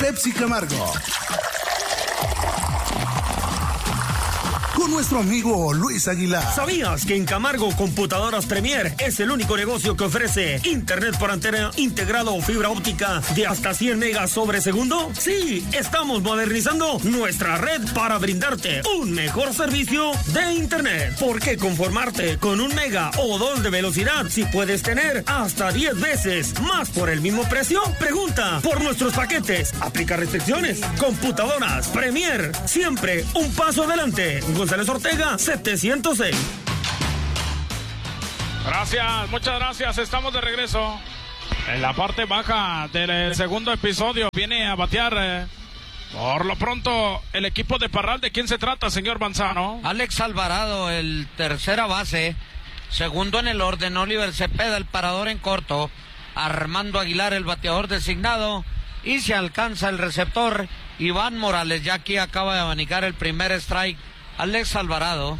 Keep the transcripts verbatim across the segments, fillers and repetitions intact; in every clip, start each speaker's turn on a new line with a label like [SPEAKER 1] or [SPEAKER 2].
[SPEAKER 1] Pepsi Camargo. Con nuestro amigo Luis Aguilar.
[SPEAKER 2] ¿Sabías que en Camargo Computadoras Premier es el único negocio que ofrece internet por antena integrado o fibra óptica de hasta cien megas sobre segundo? Sí, estamos modernizando nuestra red para brindarte un mejor servicio de internet. ¿Por qué conformarte con un mega o dos de velocidad si puedes tener hasta diez veces más por el mismo precio? Pregunta por nuestros paquetes. Aplica restricciones. Computadoras Premier, siempre un paso adelante. González Ortega, setecientos seis.
[SPEAKER 3] Gracias, muchas gracias. Estamos de regreso en la parte baja del segundo episodio. Viene a batear eh, por lo pronto el equipo de Parral. ¿De quién se trata, señor Manzano?
[SPEAKER 4] Alex Alvarado, el tercera base. Segundo en el orden, Oliver Cepeda, el parador en corto. Armando Aguilar, el bateador designado. Y se alcanza el receptor Iván Morales. Ya aquí acaba de abanicar el primer strike Alex Alvarado.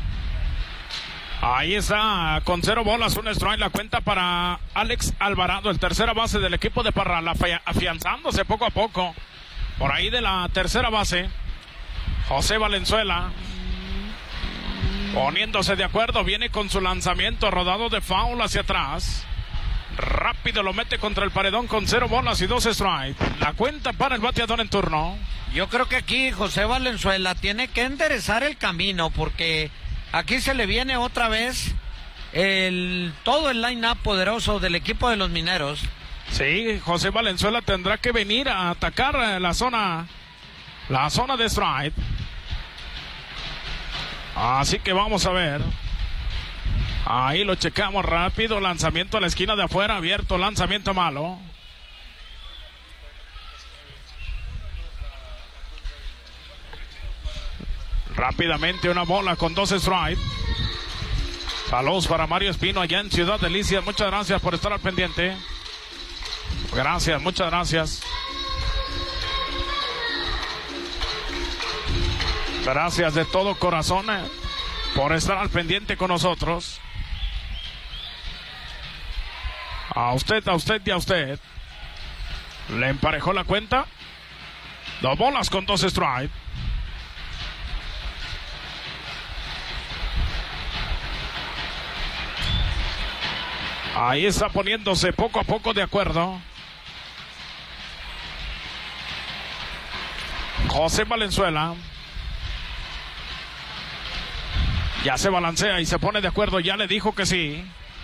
[SPEAKER 3] Ahí está, con cero bolas, un strike, la cuenta para Alex Alvarado, el tercera base del equipo de Parral, afianzándose poco a poco. Por ahí de la tercera base, José Valenzuela, poniéndose de acuerdo, viene con su lanzamiento rodado de foul hacia atrás. Rápido lo mete contra el paredón con cero bolas y dos strikes. La cuenta para el bateador en turno.
[SPEAKER 4] Yo creo que aquí José Valenzuela tiene que enderezar el camino, porque aquí se le viene otra vez el todo el line-up poderoso del equipo de los Mineros.
[SPEAKER 3] Sí, José Valenzuela tendrá que venir a atacar la zona, la zona de strike. Así que vamos a ver. Ahí lo checamos rápido, lanzamiento a la esquina de afuera, abierto, lanzamiento malo. Rápidamente una bola con dos strikes. Saludos para Mario Espino allá en Ciudad Delicias. Muchas gracias por estar al pendiente. Gracias, muchas gracias. Gracias de todo corazón eh, por estar al pendiente con nosotros. A usted, a usted y a usted. Le emparejó la cuenta. Dos bolas con dos strikes. Ahí está poniéndose poco a poco de acuerdo José Valenzuela. Ya se balancea y se pone de acuerdo. Ya le dijo que sí.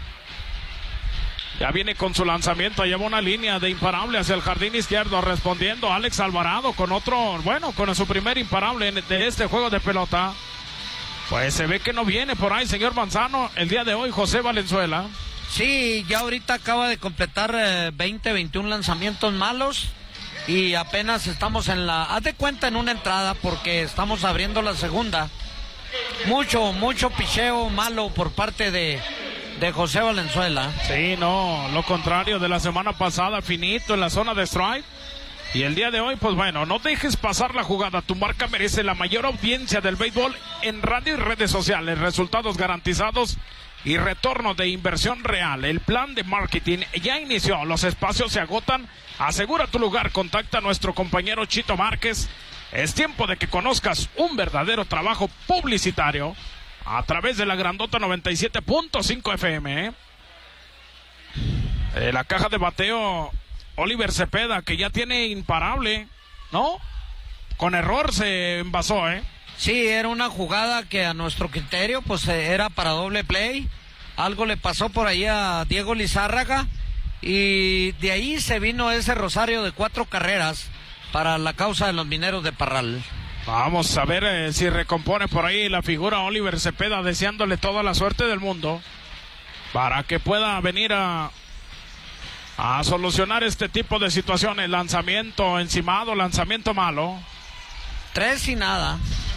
[SPEAKER 3] Ya viene con su lanzamiento. Lleva una línea de imparable hacia el jardín izquierdo. Respondiendo Alex Alvarado con otro, bueno, con su primer imparable de este juego de pelota. Pues se ve que no viene por ahí, señor Manzano, el día de hoy, José Valenzuela.
[SPEAKER 4] Sí, ya ahorita acaba de completar eh, veinte, veintiún lanzamientos malos. Y apenas estamos en la... Haz de cuenta en una entrada, porque estamos abriendo la segunda. Mucho, mucho picheo malo por parte de, de José Valenzuela.
[SPEAKER 3] Sí, no, lo contrario de la semana pasada, finito en la zona de strike. Y el día de hoy, pues bueno, no dejes pasar la jugada. Tu marca merece la mayor audiencia del béisbol en radio y redes sociales. Resultados garantizados y retorno de inversión real. El plan de marketing ya inició. Los espacios se agotan. Asegura tu lugar. Contacta a nuestro compañero Chito Márquez. Es tiempo de que conozcas un verdadero trabajo publicitario a través de la grandota noventa y siete punto cinco F M. ¿eh? Eh, la caja de bateo, Oliver Cepeda, que ya tiene imparable, ¿no? Con error se envasó, ¿eh?
[SPEAKER 4] Sí, era una jugada que a nuestro criterio pues era para doble play. Algo le pasó por ahí a Diego Lizárraga y de ahí se vino ese rosario de cuatro carreras para la causa de los Mineros de Parral.
[SPEAKER 3] Vamos a ver eh, si recompone por ahí la figura Oliver Cepeda, deseándole toda la suerte del mundo para que pueda venir a, a solucionar este tipo de situaciones. Lanzamiento encimado, lanzamiento malo.
[SPEAKER 4] Tres y nada.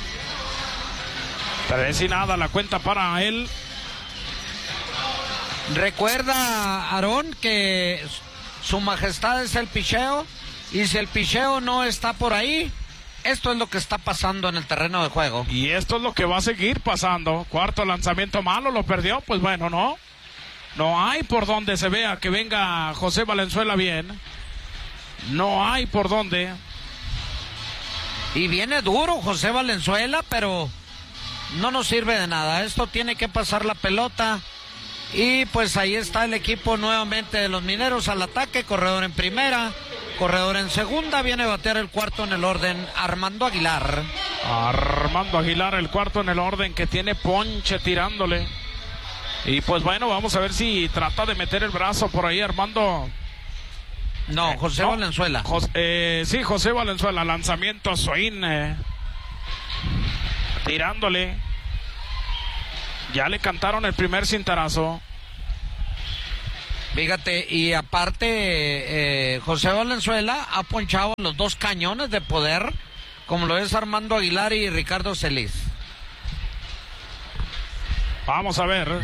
[SPEAKER 3] Tres y nada, la cuenta para él.
[SPEAKER 4] Recuerda, Aarón, que su majestad es el picheo, y si el picheo no está por ahí, esto es lo que está pasando en el terreno de juego.
[SPEAKER 3] Y esto es lo que va a seguir pasando. Cuarto lanzamiento malo, lo perdió, pues bueno, no. No hay por donde se vea que venga José Valenzuela bien. No hay por donde.
[SPEAKER 4] Y viene duro José Valenzuela, pero no nos sirve de nada. Esto tiene que pasar la pelota. Y pues ahí está el equipo nuevamente de los Mineros al ataque. Corredor en primera, corredor en segunda. Viene a batear el cuarto en el orden Armando Aguilar.
[SPEAKER 3] Armando Aguilar, el cuarto en el orden, que tiene ponche tirándole. Y pues bueno, vamos a ver si trata de meter el brazo por ahí Armando.
[SPEAKER 4] No, José eh, no, Valenzuela.
[SPEAKER 3] Jos, eh, sí, José Valenzuela, lanzamiento swing. Eh, tirándole. Ya le cantaron el primer cintarazo.
[SPEAKER 4] Fíjate, y aparte, eh, José Valenzuela ha ponchado los dos cañones de poder, como lo es Armando Aguilar y Ricardo Celis.
[SPEAKER 3] Vamos a ver.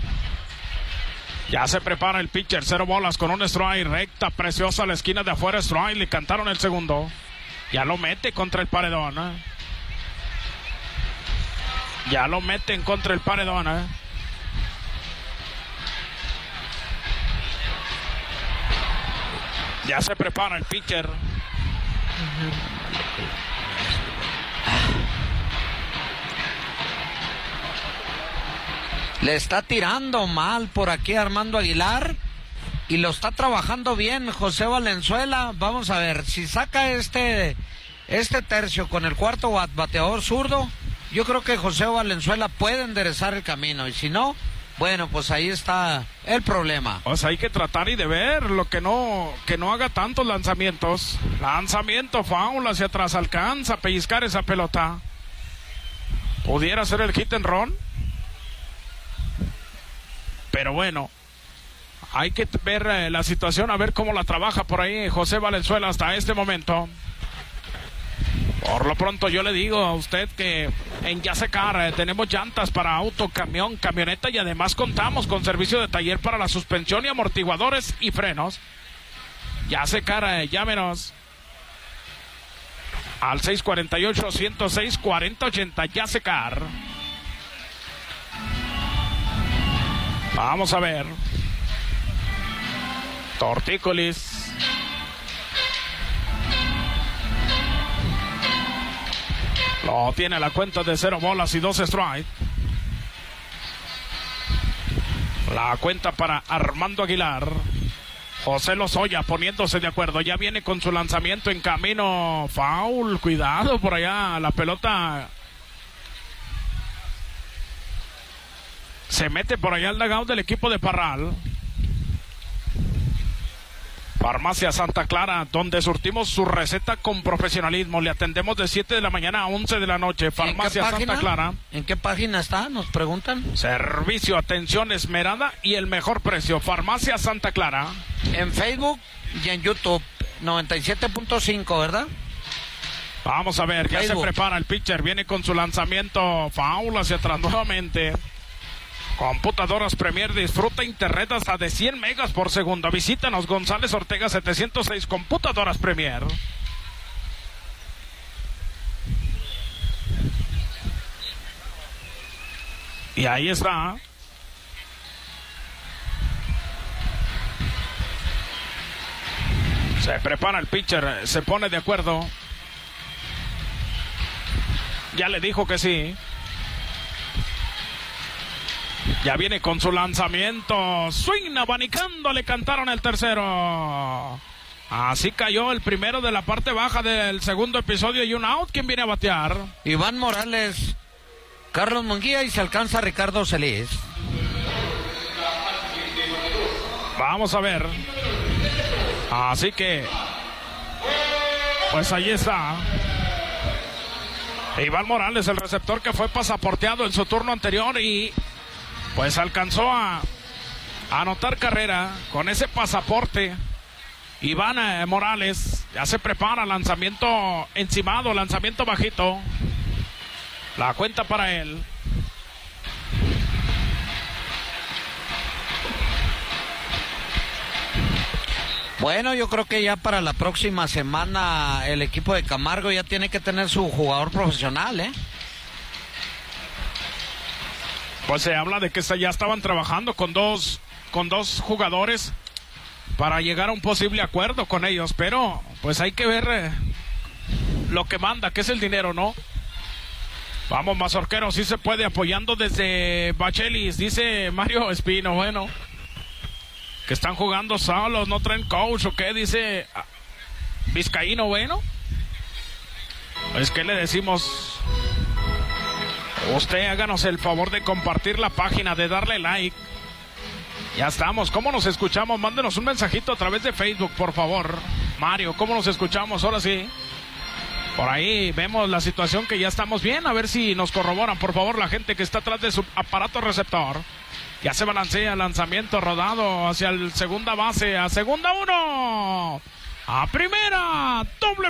[SPEAKER 3] Ya se prepara el pitcher, cero bolas con un strike, recta, preciosa a la esquina de afuera, strike, le cantaron el segundo. Ya lo mete contra el paredón, ¿eh? Ya lo meten contra el paredón, ¿eh? Ya se prepara el pitcher.
[SPEAKER 4] Le está tirando mal por aquí Armando Aguilar y lo está trabajando bien José Valenzuela. Vamos a ver, si saca este, este tercio con el cuarto bateador zurdo, yo creo que José Valenzuela puede enderezar el camino, y si no, bueno, pues ahí está el problema.
[SPEAKER 3] O sea, hay que tratar y de ver lo que no, que no haga tantos lanzamientos. Lanzamiento, foul hacia atrás, alcanza a pellizcar esa pelota. ¿Pudiera ser el hit and run? Pero bueno, hay que ver eh, la situación, a ver cómo la trabaja por ahí José Valenzuela hasta este momento. Por lo pronto yo le digo a usted que en Yasecar eh, tenemos llantas para auto, camión, camioneta, y además contamos con servicio de taller para la suspensión y amortiguadores y frenos. Yasecar, eh, llámenos al seis cuatro ocho, ciento seis, cuarenta ochenta. Yasecar. Vamos a ver. Tortícolis. Lo tiene la cuenta de cero bolas y dos strikes. La cuenta para Armando Aguilar. José Lozoya poniéndose de acuerdo. Ya viene con su lanzamiento en camino. Foul. Cuidado por allá. La pelota se mete por allá el dugout del equipo de Parral. Farmacia Santa Clara, donde surtimos su receta con profesionalismo. Le atendemos de siete de la mañana a once de la noche. Farmacia Santa Clara.
[SPEAKER 4] ¿En qué página está? Nos preguntan.
[SPEAKER 3] Servicio, atención esmerada y el mejor precio. Farmacia Santa Clara.
[SPEAKER 4] En Facebook y en YouTube. noventa y siete punto cinco, ¿verdad?
[SPEAKER 3] Vamos a ver, ya Facebook. Se prepara el pitcher. Viene con su lanzamiento. Foul hacia atrás nuevamente. Computadoras Premier, disfruta internet hasta de cien megas por segundo. Visítanos, González Ortega setecientos seis, Computadoras Premier. Y ahí está. Se prepara el pitcher, se pone de acuerdo. Ya le dijo que sí. Ya viene con su lanzamiento. Swing, abanicando, le cantaron el tercero. Así cayó el primero de la parte baja del segundo episodio y un out. ¿Quién viene a batear?
[SPEAKER 4] Iván Morales, Carlos Munguía, y se alcanza Ricardo Celis.
[SPEAKER 3] Vamos a ver. Así que, pues ahí está. Iván Morales, el receptor que fue pasaporteado en su turno anterior y pues alcanzó a, a anotar carrera con ese pasaporte. Iván eh, Morales ya se prepara, lanzamiento encimado, lanzamiento bajito. La cuenta para él.
[SPEAKER 4] Bueno, yo creo que ya para la próxima semana el equipo de Camargo ya tiene que tener su jugador profesional, ¿eh?
[SPEAKER 3] Pues se habla de que ya estaban trabajando con dos, con dos jugadores para llegar a un posible acuerdo con ellos, pero pues hay que ver eh, lo que manda, que es el dinero, ¿no? Vamos, Mazorquero, sí se puede, apoyando desde Bachelis, dice Mario Espino. Bueno, que están jugando solos, no traen coach o qué, dice Vizcaíno. Bueno, pues que le decimos, usted háganos el favor de compartir la página, de darle like. Ya estamos. ¿Cómo nos escuchamos? Mándenos un mensajito a través de Facebook, por favor. Mario, ¿cómo nos escuchamos? Ahora sí. Por ahí vemos la situación, que ya estamos bien. A ver si nos corroboran, por favor, la gente que está atrás de su aparato receptor. Ya se balancea, lanzamiento rodado hacia el segunda base. A segunda uno. A primera. Doble